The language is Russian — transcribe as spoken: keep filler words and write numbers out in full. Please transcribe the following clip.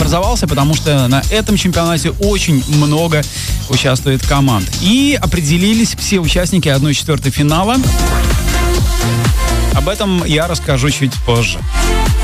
образовался, потому что на этом чемпионате очень много участвует команд. И определились все участники одной четвертой финала. Об этом я расскажу чуть позже.